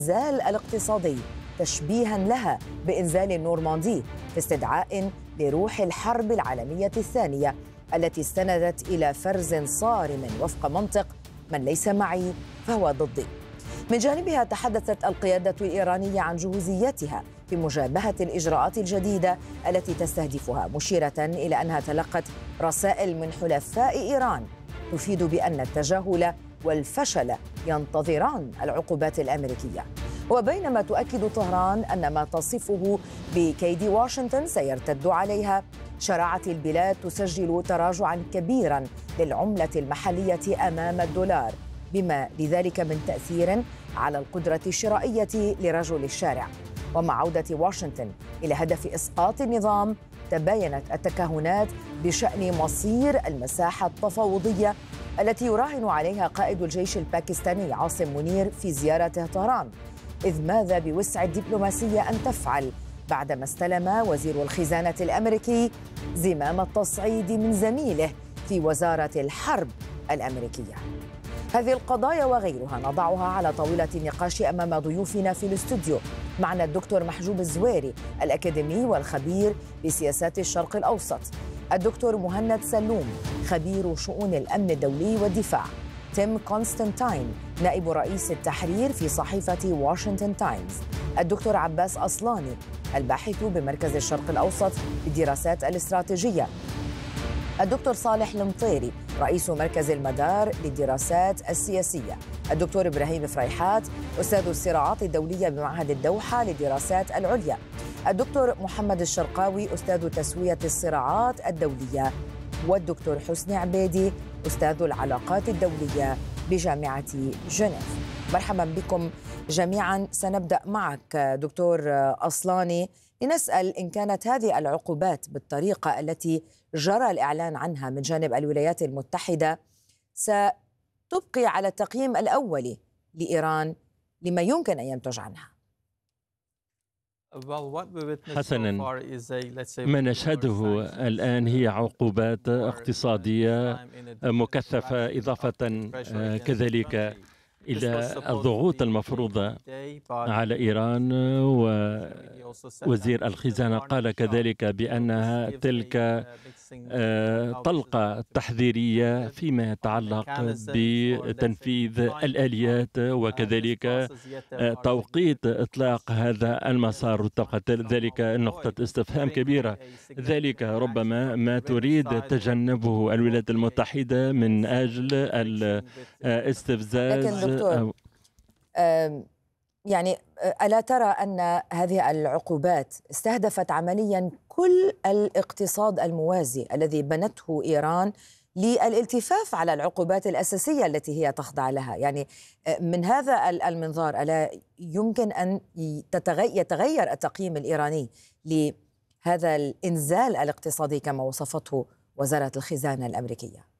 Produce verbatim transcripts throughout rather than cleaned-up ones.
الإنزال الاقتصادي تشبيها لها بإنزال النورماندي في استدعاء لروح الحرب العالمية الثانية التي استندت إلى فرز صارم وفق منطق من ليس معي فهو ضدي. من جانبها تحدثت القيادة الإيرانية عن جهوزيتها في مجابهة الإجراءات الجديدة التي تستهدفها، مشيرة إلى أنها تلقت رسائل من حلفاء إيران تفيد بأن التجاهل والفشل ينتظران العقوبات الأمريكية. وبينما تؤكد طهران أن ما تصفه بكيد واشنطن سيرتد عليها، شرعت البلاد تسجل تراجعا كبيرا للعملة المحلية أمام الدولار، بما لذلك من تأثير على القدرة الشرائية لرجل الشارع. ومع عودة واشنطن إلى هدف إسقاط النظام، تباينت التكهنات بشأن مصير المساحة التفاوضية التي يراهن عليها قائد الجيش الباكستاني عاصم منير في زيارته طهران. إذ ماذا بوسع الدبلوماسية أن تفعل بعدما استلم وزير الخزانة الأمريكي زمام التصعيد من زميله في وزارة الحرب الأمريكية؟ هذه القضايا وغيرها نضعها على طاولة النقاش أمام ضيوفنا في الاستوديو. معنا الدكتور محجوب الزويري الأكاديمي والخبير بسياسات الشرق الأوسط، الدكتور مهند سلوم خبير شؤون الأمن الدولي والدفاع، تيم كونستانتين نائب رئيس التحرير في صحيفة واشنطن تايمز، الدكتور عباس أصلاني الباحث بمركز الشرق الأوسط للدراسات الاستراتيجية، الدكتور صالح المطيري رئيس مركز المدار للدراسات السياسية، الدكتور إبراهيم فريحات أستاذ الصراعات الدولية بمعهد الدوحة للدراسات العليا، الدكتور محمد الشرقاوي أستاذ تسوية الصراعات الدولية، والدكتور حسني عبيدي أستاذ العلاقات الدولية بجامعة جنيف. مرحبا بكم جميعا. سنبدأ معك دكتور أصلاني لنسأل إن كانت هذه العقوبات بالطريقة التي جرى الإعلان عنها من جانب الولايات المتحدة ستبقي على التقييم الأولي لإيران لما يمكن أن ينتج عنها. حسناً، ما نشهده الآن هي عقوبات اقتصادية مكثفة، إضافة كذلك إلى الضغوط المفروضة على إيران. ووزير الخزانة قال كذلك بأنها تلك طلقة تحذيرية فيما يتعلق بتنفيذ الآليات وكذلك توقيت إطلاق هذا المسار. تبقى ذلك نقطة استفهام كبيرة، ذلك ربما ما تريد تجنبه الولايات المتحدة من أجل الاستفزاز. لكن دكتور يعني ألا ترى أن هذه العقوبات استهدفت عمليا كل الاقتصاد الموازي الذي بنته إيران للالتفاف على العقوبات الأساسية التي هي تخضع لها؟ يعني من هذا المنظار ألا يمكن أن يتغير التقييم الإيراني لهذا الإنزال الاقتصادي كما وصفته وزارة الخزانة الأمريكية؟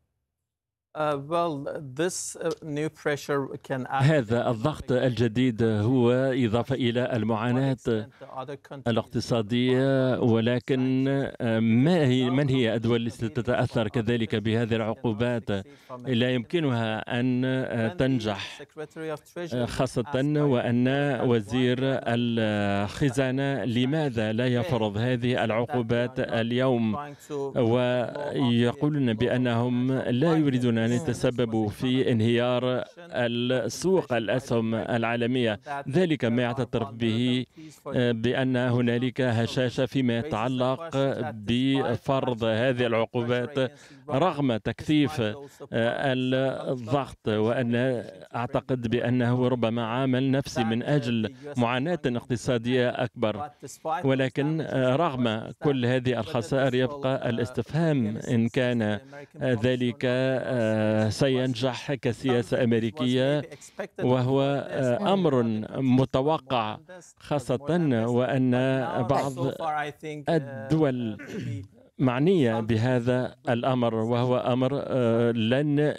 هذا الضغط الجديد هو إضافة إلى المعاناة الاقتصادية، ولكن ما هي من هي الدول التي تتأثر كذلك بهذه العقوبات؟ لا يمكنها أن تنجح، خاصة وأن وزير الخزانة لماذا لا يفرض هذه العقوبات اليوم؟ ويقولون بأنهم لا يريدون أن يتسببوا في انهيار السوق الأسهم العالمية. ذلك ما يعترف به بأن هنالك هشاشة فيما يتعلق بفرض هذه العقوبات رغم تكثيف الضغط، وأن أعتقد بأنه ربما عامل نفسي من أجل معاناة اقتصادية أكبر. ولكن رغم كل هذه الخسائر يبقى الاستفهام إن كان ذلك سينجح كسياسة أمريكية، وهو أمر متوقع، خاصة وأن بعض الدول معنية بهذا الأمر، وهو أمر لن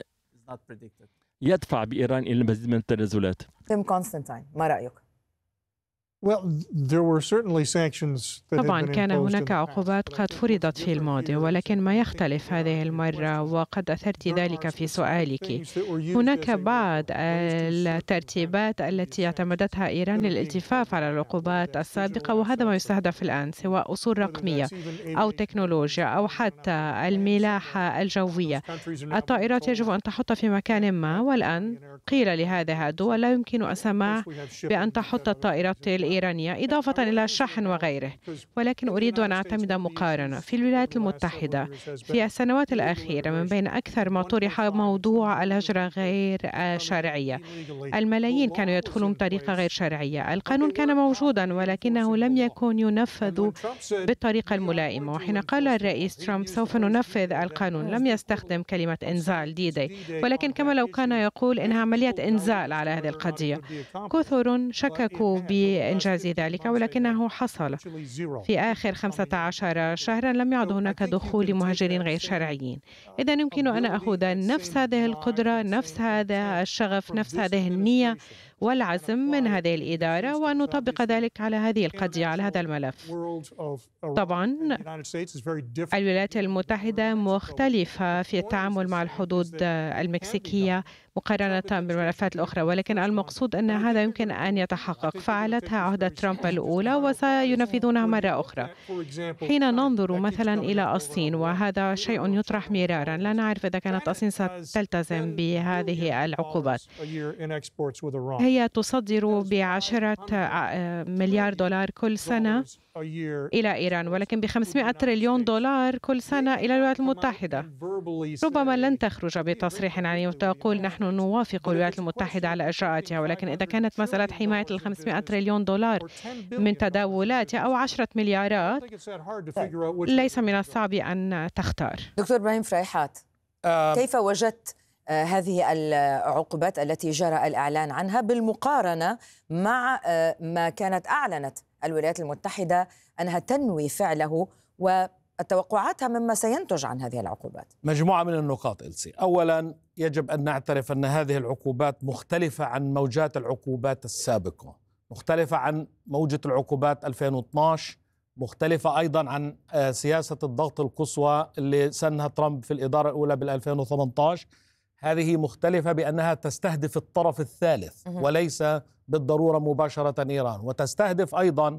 يدفع بإيران إلى المزيد من التنازلات. تيم كونستانتين، ما رأيك؟ طبعا كان هناك عقوبات قد فرضت في الماضي، ولكن ما يختلف هذه المرة وقد أثرت ذلك في سؤالك. هناك بعض الترتيبات التي اعتمدتها إيران للالتفاف على العقوبات السابقة، وهذا ما يستهدف الآن، سواء أصول رقمية أو تكنولوجيا أو حتى الملاحة الجوية. الطائرات يجب أن تحط في مكان ما، والآن قيل لهذه الدول لا يمكن السماح بأن تحط الطائرات الإيرانية إضافة إلى الشحن وغيره. ولكن أريد أن أعتمد مقارنة. في الولايات المتحدة في السنوات الأخيرة من بين أكثر ما طرح موضوع الهجرة غير الشرعية. الملايين كانوا يدخلون بطريقة غير شرعية. القانون كان موجودا ولكنه لم يكن ينفذ بالطريقة الملائمة. وحين قال الرئيس ترامب سوف ننفذ القانون لم يستخدم كلمة إنزال دي دي، ولكن كما لو كان يقول إنها عملية إنزال على هذه القضية. كثر شككوا بإنجاز ذلك ولكنه حصل. في آخر خمسة عشر شهرا لم يعد هناك دخول مهاجرين غير شرعيين. إذن يمكن أن أخذ نفس هذه القدرة، نفس هذا الشغف، نفس هذه النية والعزم من هذه الإدارة وأن نطبق ذلك على هذه القضية، على هذا الملف. طبعا الولايات المتحدة مختلفة في التعامل مع الحدود المكسيكية مقارنة بالملفات الأخرى، ولكن المقصود أن هذا يمكن أن يتحقق. فعلتها عهدة ترامب الأولى وسينفذونها مرة أخرى. حين ننظر مثلا إلى الصين، وهذا شيء يطرح مرارا، لا نعرف إذا كانت الصين ستلتزم بهذه العقوبات. هي تصدر بعشرة مليار دولار كل سنة إلى إيران، ولكن بخمسمائة تريليون دولار كل سنة إلى الولايات المتحدة. ربما لن تخرج بتصريح يعني وتقول نحن نوافق الولايات المتحدة على إجراءاتها، ولكن إذا كانت مسألة حماية الخمسمائة تريليون دولار من تداولات أو عشرة مليارات، ليس من الصعب أن تختار. دكتور إبراهيم فريحات، كيف وجدت هذه العقوبات التي جرى الإعلان عنها بالمقارنة مع ما كانت أعلنت الولايات المتحدة أنها تنوي فعله والتوقعاتها مما سينتج عن هذه العقوبات؟ مجموعة من النقاط إلسي. أولا يجب أن نعترف أن هذه العقوبات مختلفة عن موجات العقوبات السابقة، مختلفة عن موجة العقوبات ألفين واثني عشر، مختلفة أيضا عن سياسة الضغط القصوى اللي سنها ترامب في الإدارة الأولى بال2018. هذه مختلفة بأنها تستهدف الطرف الثالث وليس بالضرورة مباشرة إيران، وتستهدف أيضا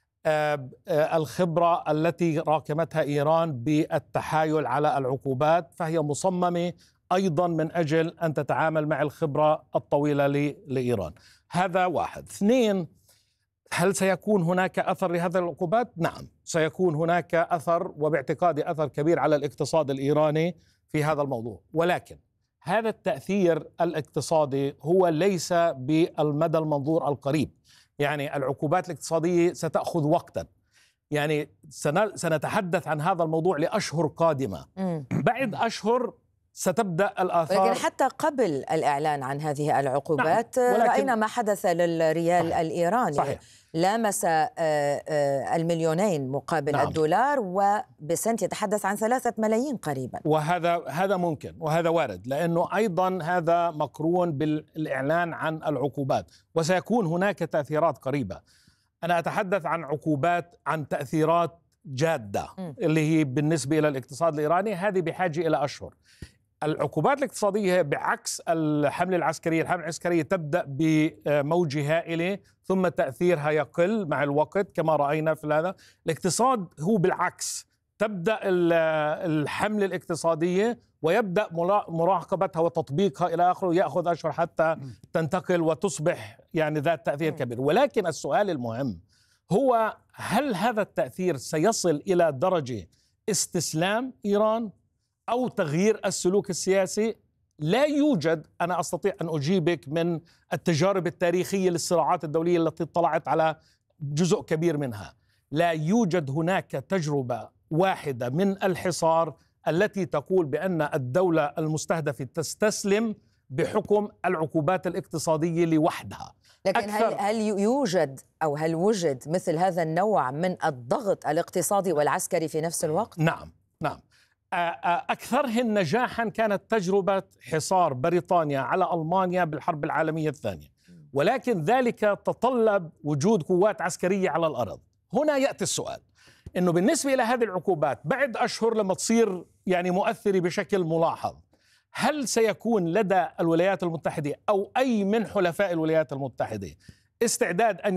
الخبرة التي راكمتها إيران بالتحايل على العقوبات، فهي مصممة أيضا من أجل أن تتعامل مع الخبرة الطويلة لإيران. هذا واحد. اثنين، هل سيكون هناك أثر لهذه العقوبات؟ نعم سيكون هناك أثر، وباعتقادي أثر كبير على الاقتصاد الإيراني في هذا الموضوع، ولكن هذا التأثير الاقتصادي هو ليس بالمدى المنظور القريب. يعني العقوبات الاقتصادية ستأخذ وقتا، يعني سنتحدث عن هذا الموضوع لأشهر قادمة. م. بعد أشهر ستبدأ الآثار. لكن حتى قبل الإعلان عن هذه العقوبات نعم. رأينا ما حدث للريال صحيح. الإيراني صحيح. لامس المليونين مقابل نعم. الدولار، وبسنت يتحدث عن ثلاثة ملايين قريبا. وهذا هذا ممكن وهذا وارد، لأنه أيضا هذا مقرون بالإعلان عن العقوبات، وسيكون هناك تأثيرات قريبة. أنا أتحدث عن عقوبات، عن تأثيرات جادة م. اللي هي بالنسبة إلى الاقتصاد الإيراني، هذه بحاجة إلى أشهر. العقوبات الاقتصادية بعكس الحملة العسكرية، الحملة العسكرية تبدأ بموجة هائلة ثم تأثيرها يقل مع الوقت كما رأينا في هذا. الاقتصاد هو بالعكس، تبدأ الحملة الاقتصادية ويبدأ مراقبتها وتطبيقها إلى آخره، يأخذ أشهر حتى تنتقل وتصبح يعني ذات تأثير كبير. ولكن السؤال المهم هو هل هذا التأثير سيصل إلى درجة استسلام إيران أو تغيير السلوك السياسي؟ لا يوجد، أنا أستطيع أن أجيبك من التجارب التاريخية للصراعات الدولية التي اطلعت على جزء كبير منها، لا يوجد هناك تجربة واحدة من الحصار التي تقول بأن الدولة المستهدفة تستسلم بحكم العقوبات الاقتصادية لوحدها. لكن هل هل يوجد أو هل وجد مثل هذا النوع من الضغط الاقتصادي والعسكري في نفس الوقت؟ نعم نعم. أكثرهن نجاحا كانت تجربة حصار بريطانيا على ألمانيا بالحرب العالمية الثانية، ولكن ذلك تطلب وجود قوات عسكرية على الأرض. هنا يأتي السؤال إنه بالنسبة إلى هذه العقوبات بعد أشهر لما تصير يعني مؤثرة بشكل ملاحظ، هل سيكون لدى الولايات المتحدة أو أي من حلفاء الولايات المتحدة استعداد أن